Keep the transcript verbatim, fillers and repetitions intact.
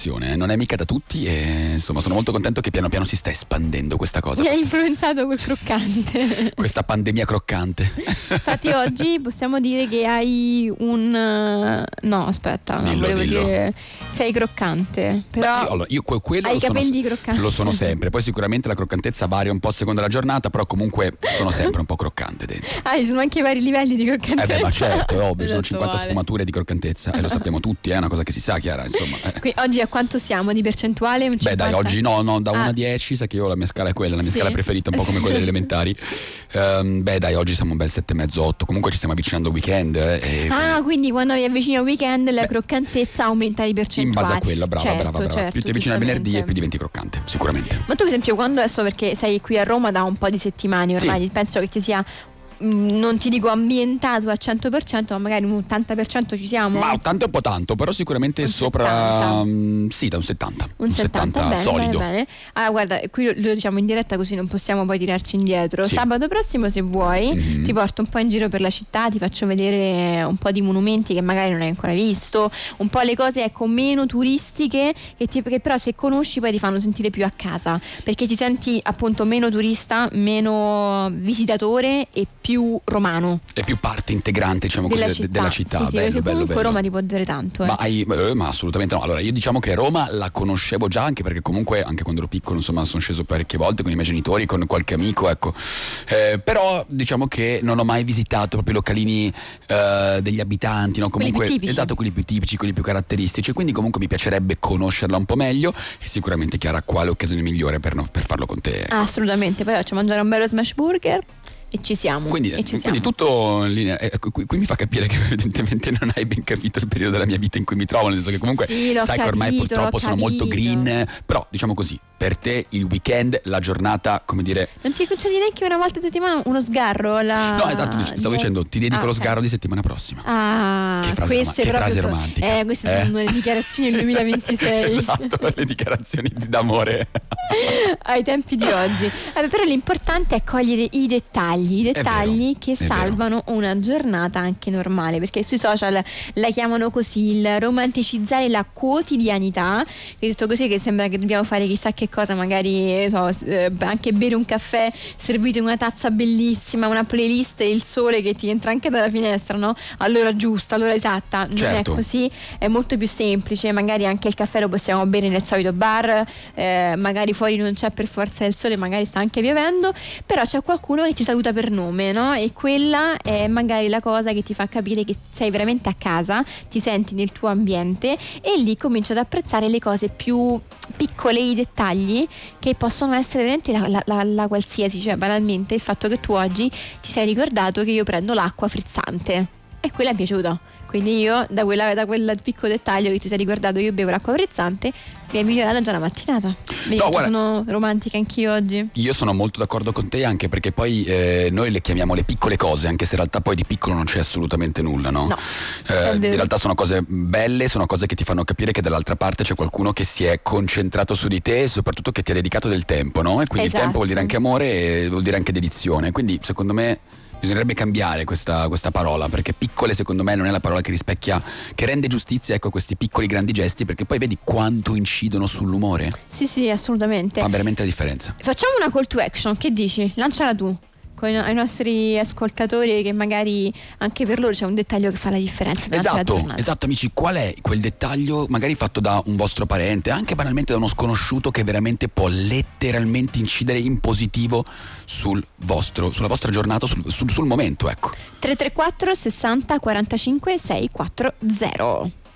attenzione, eh, non è mica da tutti e insomma sono molto contento che piano piano si sta espandendo questa cosa. Mi ha influenzato quel croccante. Questa pandemia croccante. Infatti oggi possiamo dire che hai un... No, aspetta, no, Dillo, volevo dillo. dire sei croccante, però Beh, io, allora, io que- quello hai lo i sono, capelli croccanti. lo sono sempre, poi sicuramente la croccantezza varia un po' a seconda della giornata, però comunque sono sempre un po' croccante dentro. Ah, ci sono anche vari livelli di croccantezza. Eh beh, ma certo, è ovvio, sono Esatto, cinquanta vale. sfumature di croccantezza e lo sappiamo tutti, è una cosa che si sa, Chiara, insomma. eh. Qui, oggi a quanto siamo di percentuale? Un Beh dai, cinquanta? oggi no, no, da uno Ah. a dieci, sa che io la mia scala è quella, la mia Sì. scala preferita, un po' come quella delle elementari. Ehm, beh dai, oggi siamo un bel sette e mezzo, otto, comunque ci stiamo avvicinando al weekend. eh, e Ah, quindi quando vi avvicini al weekend la croccantezza aumenta di in percentuale. base a quella, brava, Certo, brava, brava. certo, Più ti avvicini al venerdì e giustamente. più diventi croccante, sicuramente. Ma tu per esempio quando adesso, perché sei qui a Roma da un po' di settimane ormai, Sì. penso che ti sia, mh, non ti dico ambientato al cento per cento, ma magari un ottanta per cento ci siamo? Ma ottanta è un po' tanto, però sicuramente Un sopra, settanta. mm, sì, da un settanta. Un settanta, bene, solido. bene, bene. Allora guarda, qui lo, lo diciamo in diretta così non possiamo poi tirarci indietro. Sì. Sabato prossimo se vuoi Mhm. ti porto un po' in giro per la città, ti faccio vedere un po' di monumenti che magari non hai ancora visto, un po' le cose ecco meno turistiche che, ti- che però se conosci poi ti fanno sentire più a casa, perché ti senti appunto meno turista, meno visitatore e più romano È più parte integrante, diciamo della così, città. della città. Sì, sì, bello, perché bello, comunque bello. Roma ti può dire tanto. Eh. Ma, hai- eh, ma assolutamente no. Allora, io diciamo che Roma la conoscevo già, anche perché comunque anche quando ero piccolo, insomma, sono sceso parecchie volte con i miei genitori, con qualche amico, ecco. Eh, però diciamo che non ho mai visitato proprio i localini eh, degli abitanti, no? Quelli più Comunque, tipici. esatto, quelli più tipici, quelli più caratteristici. Quindi comunque mi piacerebbe conoscerla un po' meglio e sicuramente Chiara, quale occasione migliore per, no- per farlo con te? ecco. Ah, assolutamente, poi faccio mangiare un bello smash burger e ci siamo. Quindi, e ci quindi siamo. tutto in linea. Ecco, qui, qui mi fa capire che evidentemente non hai ben capito il periodo della mia vita in cui mi trovo, nel senso che comunque Sì, l'ho sai che ormai capito, purtroppo l'ho sono molto capito. green, però diciamo così, per te il weekend, la giornata, come dire. Non ti concedi neanche una volta a settimana uno sgarro? alla- No, esatto, dic- stavo di- dicendo, ti dedico Ah, lo ok. sgarro di settimana prossima. Ah, Che frase queste roma- che proprio frase sono- romantica. Eh, queste Eh? sono le dichiarazioni del duemilaventisei. Esatto, le dichiarazioni di- d'amore. Ai tempi di oggi. Vabbè, però l'importante è cogliere i dettagli, i dettagli vero, che è vero. salvano una giornata anche normale, perché sui social la chiamano così, il romanticizzare la quotidianità, che detto così che sembra che dobbiamo fare chissà che cosa, magari non so, s- eh, anche bere un caffè servito in una tazza bellissima, una playlist e il sole che ti entra anche dalla finestra, no? All'ora giusta, all'ora esatta. Non Certo. è così, è molto più semplice, magari anche il caffè lo possiamo bere nel solito bar, eh, magari fuori non c'è per forza del sole, magari sta anche piovendo, però c'è qualcuno che ti saluta per nome, no? E quella è magari la cosa che ti fa capire che sei veramente a casa, ti senti nel tuo ambiente e lì cominci ad apprezzare le cose più piccole, i dettagli che possono essere veramente la, la- la- la qualsiasi, cioè banalmente il fatto che tu oggi ti sei ricordato che io prendo l'acqua frizzante e quella è piaciuta. Quindi io da, quella, da quel piccolo dettaglio che ti sei ricordato io bevo l'acqua frizzante mi è migliorata già la mattinata. Vedi, No, che guarda- sono romantica anch'io oggi. Io sono molto d'accordo con te, anche perché poi eh, noi le chiamiamo le piccole cose, anche se in realtà poi di piccolo non c'è assolutamente nulla, no? No, Eh, è in vero. realtà sono cose belle, sono cose che ti fanno capire che dall'altra parte c'è qualcuno che si è concentrato su di te e soprattutto che ti ha dedicato del tempo, no? E quindi il Esatto. tempo vuol dire anche amore e vuol dire anche dedizione. Quindi secondo me bisognerebbe cambiare questa, questa parola, perché piccole secondo me non è la parola che rispecchia, che rende giustizia ecco a questi piccoli grandi gesti, perché poi vedi quanto incidono sull'umore. Sì, sì, assolutamente. Fa veramente la differenza. Facciamo una call to action, che dici? Lanciala tu con i- ai nostri ascoltatori, che magari anche per loro c'è un dettaglio che fa la differenza durante la Esatto, giornata. esatto amici, qual è quel dettaglio magari fatto da un vostro parente, anche banalmente da uno sconosciuto, che veramente può letteralmente incidere in positivo sul vostro, sulla vostra giornata, sul, sul, sul momento, ecco. tre tre quattro sessanta quarantacinque seicentoquaranta